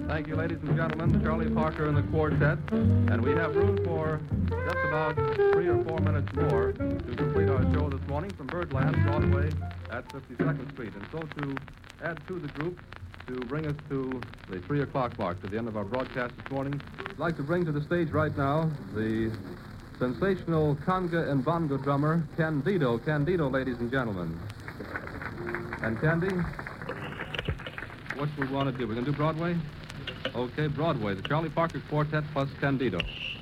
Thank you, ladies and gentlemen. Charlie Parker and the Quartet. And we have room for just about 3 or 4 minutes more to complete our show this morning from Birdland, Broadway at 52nd Street. And so to add to the group, to bring us to the 3 o'clock mark, to the end of our broadcast this morning, I'd like to bring to the stage right now the sensational conga and bongo drummer, Candido. Candido, ladies and gentlemen. And Candy, what we want to do? We're going to do Broadway? Okay, Broadway. The Charlie Parker Quartet plus Candido.